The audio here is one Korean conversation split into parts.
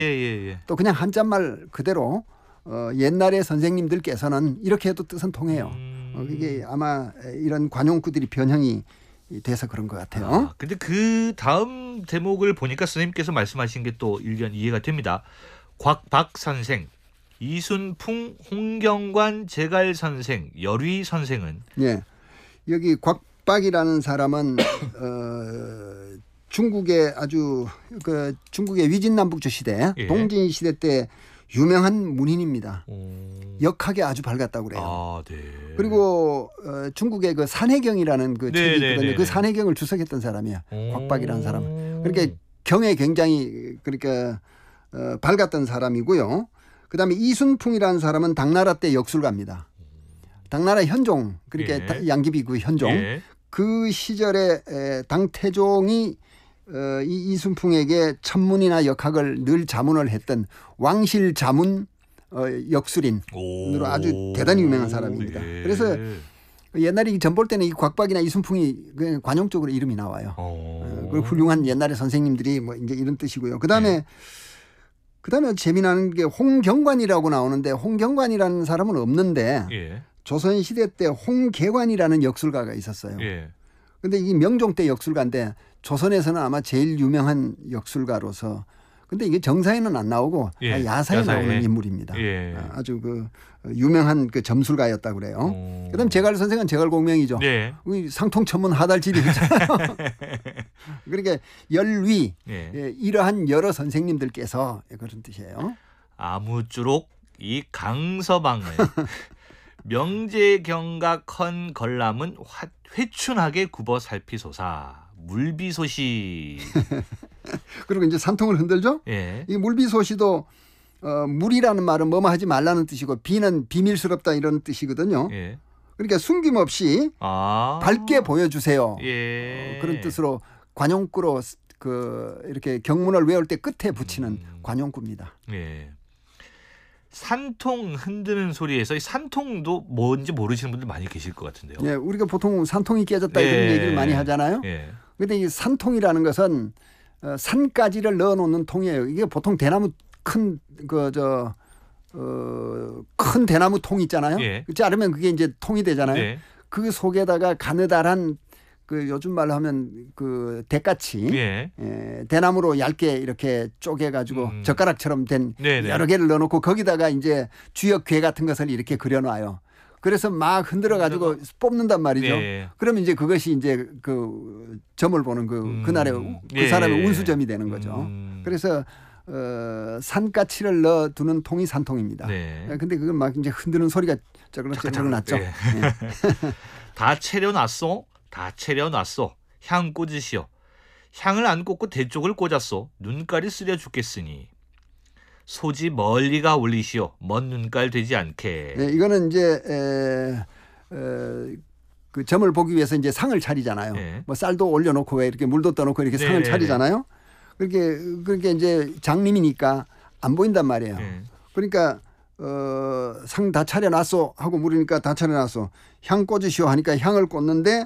예, 예, 예. 또 그냥 한자말 그대로 옛날의 선생님들께서는 이렇게 해도 뜻은 통해요. 이게 아마 이런 관용구들이 변형이 돼서 그런 것 같아요. 근데 그 다음 대목을 보니까 선생님께서 말씀하신 게 또 일견 이해가 됩니다. 곽박 선생, 이순풍, 홍경관, 제갈 선생, 열위 선생은 예, 여기 곽박이라는 사람은 중국의 아주 중국의 위진남북조 시대, 예. 동진 시대 때 유명한 문인입니다. 역학에 아주 밝았다고 그래요. 아, 네. 그리고 중국의 그 산해경이라는 그 책이 있거든요. 그 산해경을 주석했던 사람이야. 곽박이라는 사람. 그러니까 경에 굉장히 그러니까 밝았던 사람이고요. 그다음에 이순풍이라는 사람은 당나라 때 역술가입니다. 당나라 현종, 그러니까 양귀비 그 현종. 그 시절에 당태종이 이 이순풍에게 천문이나 역학을 늘 자문을 했던 왕실 자문 역술인으로 아주 대단히 유명한 사람입니다. 그래서 옛날에 전볼 때는 이 곽박이나 이순풍이 관용적으로 이름이 나와요. 그리고 훌륭한 옛날의 선생님들이 뭐 이제 이런 뜻이고요. 그다음에 재미나는 게 홍경관이라고 나오는데 홍경관이라는 사람은 없는데 조선 시대 때 홍계관이라는 역술가가 있었어요. 근데 이 명종 때 역술가인데 조선에서는 아마 제일 유명한 역술가로서 근데 이게 정사에는 안 나오고 야사에 나오는 인물입니다. 아주 그 유명한 그 점술가였다고 그래요. 그다음 제갈 선생은 제갈공명이죠. 상통천문 하달지리 있잖아요. 그러니까 열위 이러한 여러 선생님들께서 그런 뜻이에요. 아무쪼록 이 강서방을 명제경각헌 걸람은 회춘하게 굽어 살피소사 물비소시. 그리고 이제 산통을 흔들죠. 이 물비소시도 물이라는 말은 뭐뭐 하지 말라는 뜻이고 비는 비밀스럽다 이런 뜻이거든요. 그러니까 숨김없이 밝게 보여주세요. 그런 뜻으로 관용구로 이렇게 경문을 외울 때 끝에 붙이는 관용구입니다. 산통 흔드는 소리에서 이 산통도 뭔지 모르시는 분들 많이 계실 것 같은데요. 우리가 보통 산통이 깨졌다 이런 얘기를 많이 하잖아요. 그런데 이 산통이라는 것은 산가지를 넣어놓는 통이에요. 이게 보통 대나무 큰 대나무 통 있잖아요. 자르면 그게 이제 통이 되잖아요. 그 속에다가 가느다란 그 요즘 말로 하면 그 대까치 대나무로 얇게 이렇게 쪼개가지고 젓가락처럼 된 여러 개를 넣어놓고 거기다가 이제 주역괴 같은 것을 이렇게 그려놔요. 그래서 막 흔들어 가지고 뽑는단 말이죠. 그러면 이제 그것이 이제 그 점을 보는 그날의 그 사람의 운수점이 되는 거죠. 그래서 산가치를 넣어두는 통이 산통입니다. 근데 그걸 막 이제 흔드는 소리가 저걸 났죠. 다 채려놨소. 다 채려놨소. 향 꽂으시오. 향을 안 꽂고 대쪽을 꽂았소. 눈깔이 쓰려 죽겠으니. 소지 멀리가 올리시오. 먼 눈깔 되지 않게. 이거는 이제 그 점을 보기 위해서 이제 상을 차리잖아요. 뭐 쌀도 올려놓고 왜 이렇게 물도 떠놓고 이렇게 상을 차리잖아요. 그렇게 이제 장님이니까 안 보인단 말이에요. 그러니까 상 다 차려놨소 하고 물으니까 다 차려놨소. 향 꽂으시오 하니까 향을 꽂는데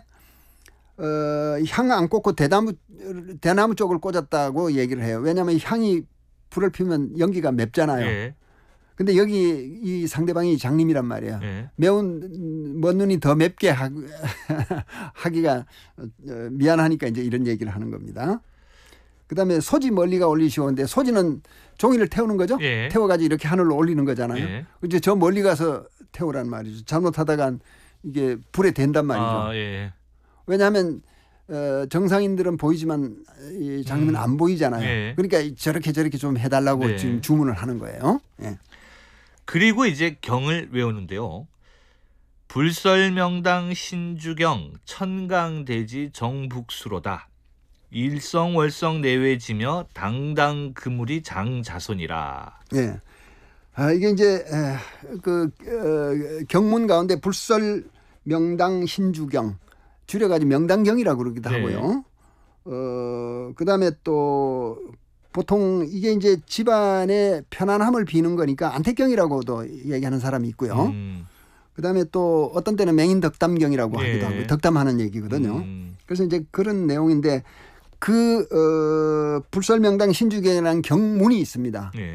향 안 꽂고 대나무 쪽을 꽂았다고 얘기를 해요. 왜냐하면 향이 불을 피우면 연기가 맵잖아요. 근데 여기 이 상대방이 장님이란 말이에요. 매운 먼 눈이 더 맵게 하기가 미안하니까 이제 이런 얘기를 하는 겁니다. 그다음에 소지 멀리가 올리시오. 근데 소지는 종이를 태우는 거죠. 태워가지고 이렇게 하늘로 올리는 거잖아요. 이제 저 멀리 가서 태우란 말이죠. 잘못하다간 이게 불에 댄단 말이죠. 왜냐하면 정상인들은 보이지만 이 장님은 안 보이잖아요. 그러니까 저렇게 좀 해달라고 지금 주문을 하는 거예요. 그리고 이제 경을 외우는데요. 불설명당 신주경 천강대지 정북수로다. 일성월성 내외지며 당당 그물이 장자손이라. 이게 이제 경문 가운데 불설명당 신주경 줄여가지고 명당경이라고 그러기도 하고요. 그다음에 또 보통 이게 이제 집안의 편안함을 비는 거니까 안택경이라고도 얘기하는 사람이 있고요. 그다음에 또 어떤 때는 맹인덕담경이라고 하기도 하고 덕담하는 얘기거든요. 그래서 이제 그런 내용인데 그 불설명당 신주경이라는 경문이 있습니다. 예.